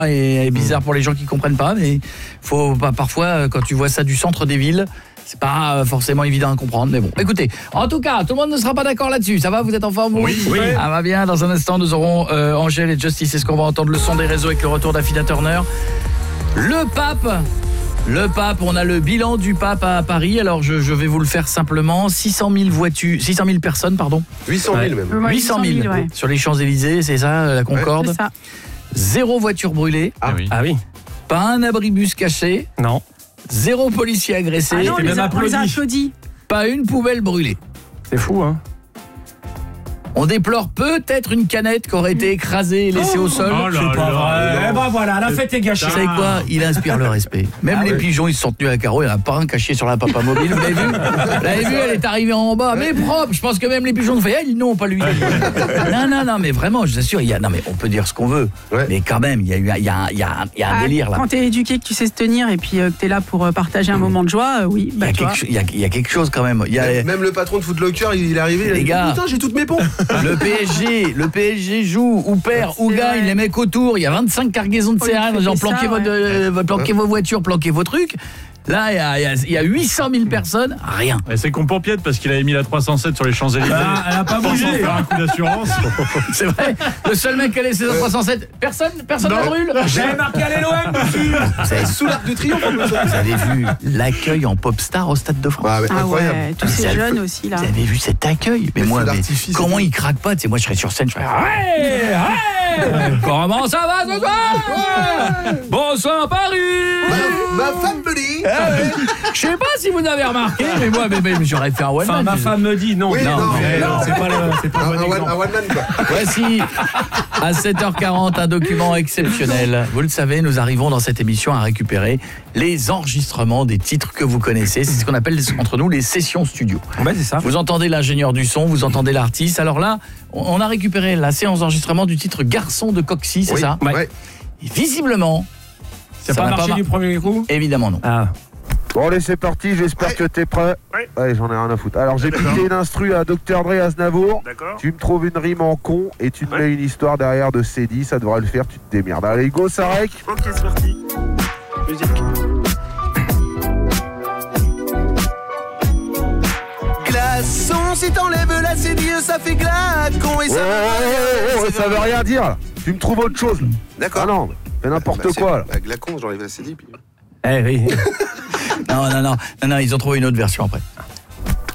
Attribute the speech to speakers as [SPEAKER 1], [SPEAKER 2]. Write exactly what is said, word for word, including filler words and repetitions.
[SPEAKER 1] est bizarre pour les gens qui comprennent pas, mais faut bah, parfois quand tu vois ça du centre des villes, c'est pas forcément évident à comprendre, mais bon. Écoutez, en tout cas, tout le monde ne sera pas d'accord là-dessus. Ça va, vous êtes en forme?
[SPEAKER 2] Oui, oui.
[SPEAKER 1] Ah va bien, dans un instant, nous aurons euh, Angèle et Justice. Est-ce qu'on va entendre le son des réseaux avec le retour d'Affida Turner? Le pape Le pape, on a le bilan du pape à Paris. Alors je, je vais vous le faire simplement. six cent mille voitures, six cent mille personnes, pardon.
[SPEAKER 3] huit cent mille
[SPEAKER 1] ouais.
[SPEAKER 3] même.
[SPEAKER 1] huit cent mille ouais. Sur les Champs-Élysées, c'est ça, la Concorde.
[SPEAKER 4] Ouais, c'est ça.
[SPEAKER 1] Zéro voiture brûlée.
[SPEAKER 2] Ah oui.
[SPEAKER 5] Ah oui.
[SPEAKER 1] Pas un abribus caché.
[SPEAKER 5] Non.
[SPEAKER 1] Zéro policier agressé.
[SPEAKER 4] Ah non,
[SPEAKER 5] C'est
[SPEAKER 4] on
[SPEAKER 5] même
[SPEAKER 4] les a, on les a
[SPEAKER 5] applaudi.
[SPEAKER 4] applaudis.
[SPEAKER 1] Pas une poubelle brûlée.
[SPEAKER 5] C'est fou, hein.
[SPEAKER 1] On déplore peut-être une canette qui aurait été écrasée et laissée au sol.
[SPEAKER 2] Oh là
[SPEAKER 5] C'est pas
[SPEAKER 2] là.
[SPEAKER 5] vrai. Eh ben voilà, la fête est gâchée.
[SPEAKER 1] Vous savez quoi? Il inspire le respect. Même
[SPEAKER 5] Ah
[SPEAKER 1] les
[SPEAKER 5] ouais.
[SPEAKER 1] pigeons, ils se sont tenus à carreau. Il n'y en a pas un caché sur la papa mobile. Vous l'avez vu? Vous l'avez vu, elle est arrivée en bas. Mais propre. Je pense que même les pigeons ont fait, hey, non, pas lui. Non, non, non, mais vraiment, je vous assure, il y a, non, mais on peut dire ce qu'on veut.
[SPEAKER 3] Ouais.
[SPEAKER 1] Mais quand même, il y a, eu, il y a, il y a, il y a un
[SPEAKER 4] Ah,
[SPEAKER 1] délire là.
[SPEAKER 4] Quand t'es éduqué, que tu sais se tenir et puis euh, que t'es là pour euh, partager un moment de joie, euh, oui,
[SPEAKER 1] Il y,
[SPEAKER 4] bah
[SPEAKER 1] a
[SPEAKER 4] tu vois.
[SPEAKER 1] quelque, cho- il, y a, il y a quelque chose quand même. Il y a,
[SPEAKER 3] Même le patron de Foot Locker, il est arrivé, il a
[SPEAKER 1] Les
[SPEAKER 3] dit
[SPEAKER 1] gars.
[SPEAKER 3] putain, j'ai toutes mes pompes.
[SPEAKER 1] le P S G, le P S G joue ou perd ou
[SPEAKER 4] C'est
[SPEAKER 1] gagne,
[SPEAKER 4] vrai.
[SPEAKER 1] les mecs autour, il y a vingt-cinq cargaisons de
[SPEAKER 4] Faut lui
[SPEAKER 1] céréales,
[SPEAKER 4] fêter
[SPEAKER 1] genre
[SPEAKER 4] ça,
[SPEAKER 1] planquez, votre,
[SPEAKER 4] ouais.
[SPEAKER 1] euh, planquez vos voitures, planquez vos trucs. Là, il y a, il y a, il y a huit cent mille personnes, rien.
[SPEAKER 2] Et c'est con pour Piette parce qu'il avait mis la trois cent sept sur les Champs-Élysées.
[SPEAKER 5] Ah, elle a pas
[SPEAKER 2] Sans
[SPEAKER 5] bougé.
[SPEAKER 2] faire un coup d'assurance.
[SPEAKER 1] C'est vrai. Le seul mec qui a laissé le trois cent sept, personne, personne ne brûle.
[SPEAKER 5] J'avais marqué à l'L O M dessus.
[SPEAKER 1] Vous avez,
[SPEAKER 3] Sous l'arc de triomphe en plus.
[SPEAKER 1] vous avez vu l'accueil en pop star au Stade de France?
[SPEAKER 3] Ah, ouais,
[SPEAKER 4] Ah
[SPEAKER 3] incroyable.
[SPEAKER 4] ouais, tous
[SPEAKER 1] Vous
[SPEAKER 4] ces
[SPEAKER 1] avez-
[SPEAKER 4] jeunes aussi là.
[SPEAKER 1] Vous avez vu cet accueil? Mais
[SPEAKER 3] Les
[SPEAKER 1] moi,
[SPEAKER 3] feux
[SPEAKER 1] mais
[SPEAKER 3] d'artifice
[SPEAKER 1] comment
[SPEAKER 3] et tout.
[SPEAKER 1] il craque pas? Tu sais, moi, je serais sur scène, je ferais ouais, ouais. Comment ça va ce soir? Bonsoir Paris.
[SPEAKER 3] Ma, ma femme me dit.
[SPEAKER 1] Je sais pas si vous avez remarqué, mais moi, mais, mais j'aurais fait un one
[SPEAKER 5] Enfin,
[SPEAKER 1] man.
[SPEAKER 5] ma femme me dit non.
[SPEAKER 3] Oui,
[SPEAKER 1] non,
[SPEAKER 3] non,
[SPEAKER 1] mais
[SPEAKER 3] non.
[SPEAKER 5] C'est pas le, c'est pas
[SPEAKER 3] Un,
[SPEAKER 5] le
[SPEAKER 3] un
[SPEAKER 5] bon
[SPEAKER 3] one,
[SPEAKER 5] exemple.
[SPEAKER 3] un one man quoi.
[SPEAKER 1] Voici à sept heures quarante un document exceptionnel. Vous le savez, nous arrivons dans cette émission à récupérer les enregistrements des titres que vous connaissez. C'est ce qu'on appelle entre nous les sessions studio.
[SPEAKER 5] Ouais, c'est ça.
[SPEAKER 1] Vous entendez l'ingénieur du son, vous entendez l'artiste. Alors là, on a récupéré la séance d'enregistrement du titre Garçon de Coxy, c'est
[SPEAKER 3] Oui,
[SPEAKER 1] ça?
[SPEAKER 3] ouais.
[SPEAKER 1] Et visiblement,
[SPEAKER 5] Ça n'a pas
[SPEAKER 1] n'a
[SPEAKER 5] marché
[SPEAKER 1] mar-
[SPEAKER 5] du premier coup.
[SPEAKER 1] Évidemment non.
[SPEAKER 5] Ah.
[SPEAKER 6] Bon allez c'est parti, j'espère
[SPEAKER 3] Ouais.
[SPEAKER 6] que t'es prêt.
[SPEAKER 2] Ouais.
[SPEAKER 6] Ouais, j'en ai rien à foutre. Alors j'ai piqué une instru à docteur Dre Aznavour.
[SPEAKER 2] D'accord.
[SPEAKER 6] Tu me trouves une rime en con et tu te mets une histoire derrière de C D, ça devrait le faire, tu te démerdes. Allez go Sarek.
[SPEAKER 2] Ok, c'est parti. Musique.
[SPEAKER 3] Glaçon, si t'enlèves la cédille, ça fait glacon et
[SPEAKER 6] Oh,
[SPEAKER 3] ça.
[SPEAKER 6] oh, oh, oh, ça veut rien dire là. Tu me trouves autre chose là.
[SPEAKER 3] D'accord.
[SPEAKER 6] Ah non, fais n'importe
[SPEAKER 3] Bah, c'est-
[SPEAKER 6] quoi là.
[SPEAKER 3] Bah, glacon, j'enlève la cédille. Puis...
[SPEAKER 1] Eh oui. non, non, non, non, non, ils ont trouvé une autre version après.